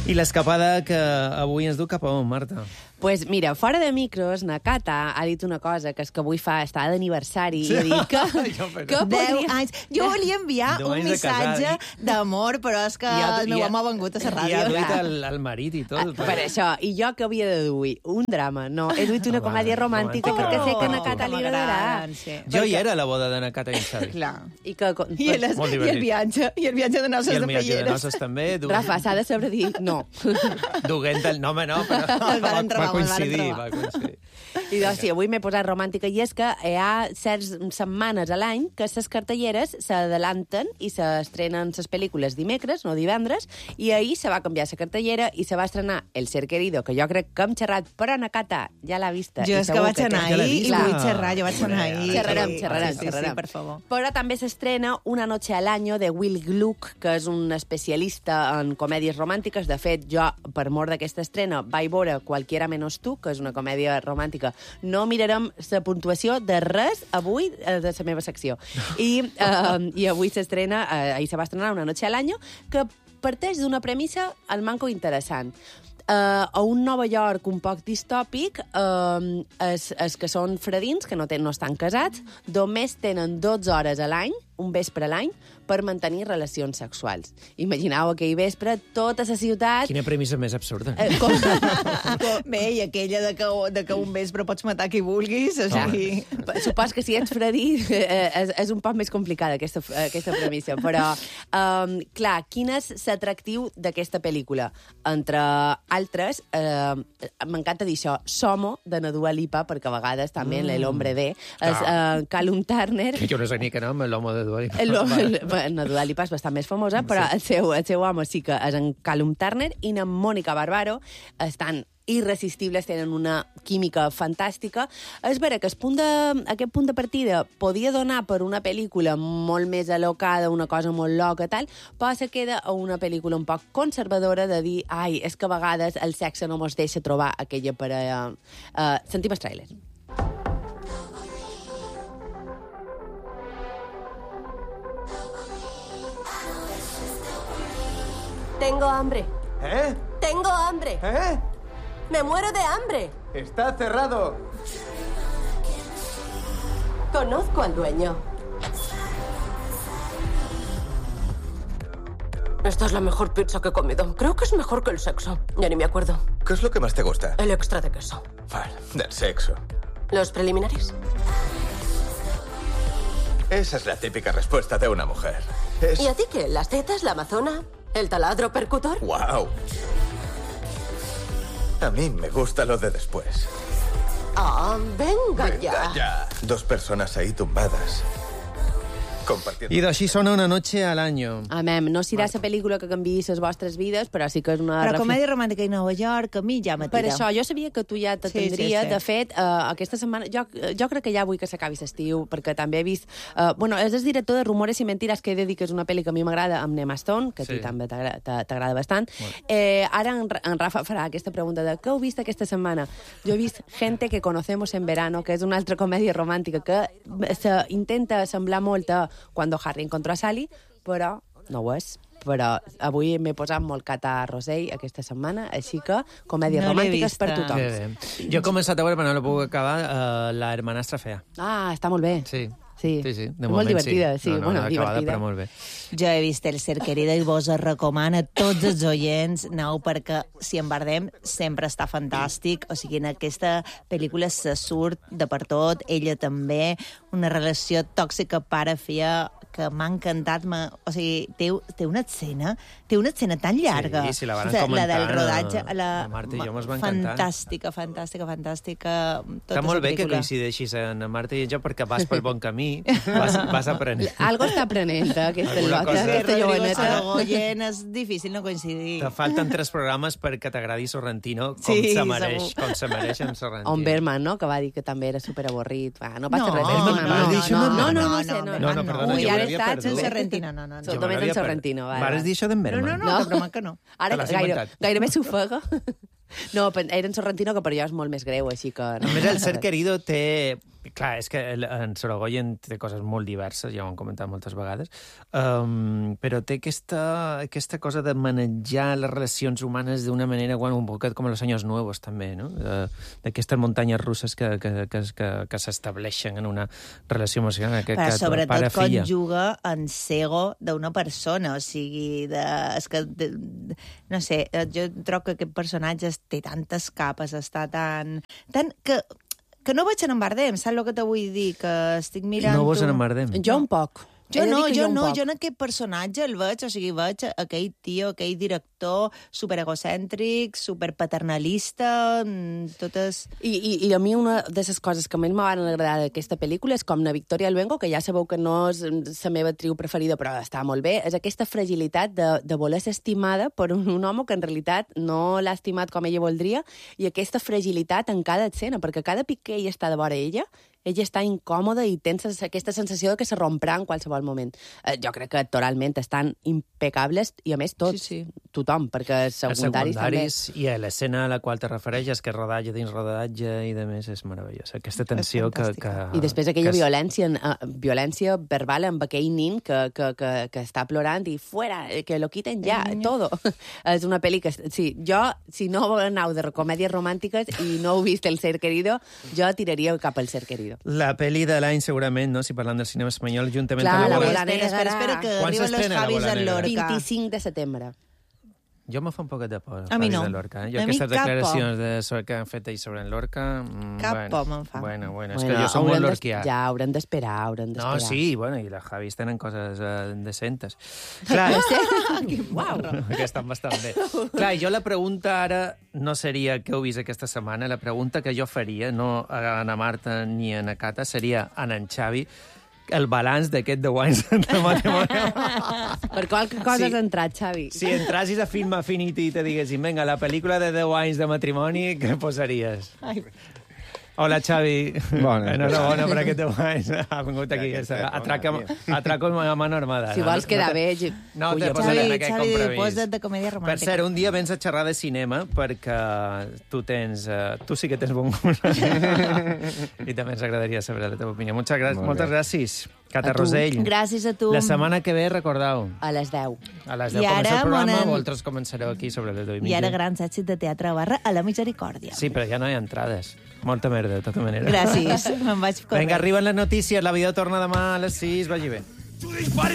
I l'escapada que avui ens du cap a on, Marta? Pues mira, fora de micros, Nakata ha dit una cosa, que és que avui està d'aniversari, i ha dit que 10 anys. Jo volia enviar 10 un anys de missatge d'amor, però és que el meu home ha vengut a la ràdio. I ha duit el marit i tot. Per això, i jo que havia de duir? Un drama, no. He duit una comèdia romàntica perquè sé que a Nakata li agradarà. Jo hi era a la boda de Nakata i en Xavi. Clar. I el viatge de noces de Pelleres. I el viatge de noces també. Rafa, s'ha de saber dir no. Duguent el... No, home, no, però va coincidir. I doncs sí, avui m'he posat romàntica, i és que hi ha certs setmanes a l'any que les cartelleres s'adelanten i s'estrenen les pel·lícules dimecres, no divendres, i ahir se va canviar la cartellera i se va estrenar El ser querido, que jo crec que hem xerrat, però Nakata ja l'ha vista. Jo és que vaig anar ahir i vull xerrar, jo vaig anar ahir. Xerrarem. Sí, per favor. Però també s'estrena Una noche al año de Will Gluck, que és un especialista en comèdies romàntiques. De fet, jo, per mort d'aquesta estrena, vaig veure Cualquiera menos tú, que és una comèdia romàntica. No mirarem la puntuació de res avui de la meva secció. I avui s'estrena, ahir se va estrenar Una noche al año, que parteix d'una premissa al manco interessant. A un Nova York un poc distòpic, els que són fredins, que no estan casats, només tenen 12 hores a l'any, un vespre a l'any, per mantenir relacions sexuals. Imagineu aquell vespre, tota la ciutat... Quina premissa més absurda. Bé, i aquella de que un vespre pots matar qui vulguis, o sigui... Supos que si ets fredí és un poc més complicada aquesta premissa, però, clar, quin és l'atractiu d'aquesta pel·lícula? Entre altres, m'encanta dir això, Somo, de na Dua Lipa, perquè a vegades també el hombre de, Callum Turner... Que jo no sé ni què nom, l'home de Dua Lipa. Na Dua Lipa és bastant més famosa, però el seu home sí que és en Callum Turner i na Mònica Barbaro. Estan irresistibles, tenen una química fantàstica. És vera que aquest punt de partida podia donar per una pel·lícula molt més alocada, una cosa molt loca, tal, però se queda a una pel·lícula un poc conservadora de dir, ai, és que a vegades el sexe no mos deixa trobar aquella parella. Sentim el tràiler. Tengo hambre. ¿Eh? Tengo hambre. ¿Eh? Me muero de hambre. Está cerrado. Conozco al dueño. Esta es la mejor pizza que he comido. Creo que es mejor que el sexo. Ya ni me acuerdo. ¿Qué es lo que más te gusta? El extra de queso. Vale, del sexo. ¿Los preliminares? Esa es la típica respuesta de una mujer. ¿Y a ti qué? ¿Las tetas, la amazona? ¿El taladro percutor? ¡Wow! A mí me gusta lo de después. Ah, venga Venga, ya. 2 personas ahí tumbadas. Compartiendo. I d'així sona Una noche al año. Amem, no serà la pel·lícula que canviï les vostres vides, però sí que és una... Però comèdia romàntica i Nova York, a mi ja m'atira. Per això, jo sabia que tu ja t'atendria. Sí. De fet, aquesta setmana... Jo crec que ja vull que s'acabi l'estiu, perquè també he vist... és el director de Rumores y Mentiras, que he de dir que és una pel·li que a mi m'agrada, amb Emma Stone, que a ti també t'agrada bastant. Ara en Rafa farà aquesta pregunta de què heu vist aquesta setmana? Jo he vist Gente que conocemos en verano, que és una altra comèdia romàntica que intenta semblar molt a Cuando Harry encontró a Sally, però no ho és. Però avui m'he posat molt Cata Rosell aquesta setmana, així que comèdies romàntiques per tothom. Jo he començat a veure, però no la puc acabar, La hermanastra fea. Ah, està molt bé. Sí. Sí, de molt moment divertida, sí. No, Bueno, acabada, divertida. però molt bé. Jo he vist El ser querido i vos recomano a tots els oients, aneu, perquè si en Bardem sempre està fantàstic, o sigui, en aquesta pel·lícula se surt de per tot, ella també, una relació tòxica pare-filla que m'ha encantat, o sigui, té una escena tan llarga. Sí, la van comentar. La del rodatge, la Marta i jo mos va encantar. Fantàstica. Està molt bé que coincideixis en Marta i jo, perquè vas pel bon camí, vas aprenent. Algo està aprenent, aquesta Alguna lota, cosa. aquesta joveneta. Saragoyen és difícil no coincidir. Te falten 3 programes perquè t'agradi Sorrentino com Sí, se mereix, segur. com se mereix en Sorrentino. On Berman, no?, que va dir que també era superavorrit. No passa No, res. Bergman, vas dir això de Bergman? No, perdona, Ui, jo ara l'havia està perdut. En Sorrentino, no. Jo només en Sorrentino. Vares dir això d'en Bergman? No, t'ho promet que no. Ara Te l'has inventat. gairebé s'ofega. No, era en Sorrentino, que per jo és molt més greu, així que... A més, El ser querido té Clar, és que en Sorogoyen té coses molt diverses, ja ho hem comentat moltes vegades, però té aquesta cosa de manejar les relacions humanes d'una manera, bueno, un poquet com los años nuevos, també, no? D'aquestes muntanyes russes que s'estableixen en una relació emocional. Però sobretot conjuga en cego d'una persona, o sigui, no sé, jo trobo que aquest personatge té tantes capes, està tan que no veig en embardem, saps el que te vull dir? Que estic mirant... No veus en embardem? Jo un poc. Jo en aquest personatge el veig, o sigui, veig aquell tio, aquell director superegocèntric, superpaternalista, totes... I a mi una de les coses que més m'ha agradar d'aquesta pel·lícula és com na Victoria Luengo, que ja sabeu que no és la meva actriu preferida, però està molt bé, és aquesta fragilitat de voler ser estimada per un home que en realitat no l'ha estimat com ella voldria, i aquesta fragilitat en cada escena, perquè cada pic que ella està de vora ella està incòmoda i tens aquesta sensació de que se romprà en qualsevol moment. Jo crec que actoralment estan impecables, i a més tots, tothom, perquè els secundaris també. I a l'escena a la qual te refereixes, que és rodatge dins rodatge i de més, és meravellós. Aquesta tensió que... I després aquella violència verbal amb aquell nin que està plorant i fuera, que lo quiten ja, todo. És una pel·li que... Sí, jo, si no aneu de comèdies romàntiques i no heu vist El ser querido, jo tiraria cap al Ser querido. La pel·li de l'any, segurament, no? Si parlant del cinema espanyol, juntament amb la Bola Negra. Espera, que arriben los Javis en Lorca. 25 de setembre. Jo me fa un poquet de por. A mi no. Lorca, Jo aquestes declaracions que han fet ells sobre en Lorca... Cap por me'n fa. Bueno, és que jo som molt lorquià. Ja, haurem d'esperar. No, sí, bueno, i les Javis tenen coses decentes. Clar, Uau! que estan bastant bé. Clar, jo la pregunta ara no seria què heu vist aquesta setmana, la pregunta que jo faria, no a Ana Marta ni a Ana Cata, seria a en Xavi, el balanç d'aquest 10 anys de matrimoni. Per qualque cosa has entrat, Xavi. Si entrassis a Film Affinity i te diguessin, vinga, la pel·lícula de 10 anys de matrimoni, què posaries? Hola, Xavi. Bona. Enhorabona per aquest 10 anys. Ha vingut aquí. Atraco a mano armada. Si vols quedar bé... No, te posaré en aquest compromís. Posa't de comèdia romàntica. Per cert, un dia vens a xerrar de cinema perquè tu sí que tens bon gust. I també ens agradaria saber la teva opinió. Moltes gràcies, Cata Rosell. Gràcies a tu. La setmana que ve, recordeu. A les 10. A les 10 comença el programa, vosaltres començareu aquí sobre les 10:30. I ara grans èxits de Teatre Barra a la Misericòrdia. Sí, però ja no hi ha entrades. Molta merda, de tota manera. Gràcies, me'n vaig corrent. Vinga, arriben les notícies, la vida torna demà a les 6, vagi bé.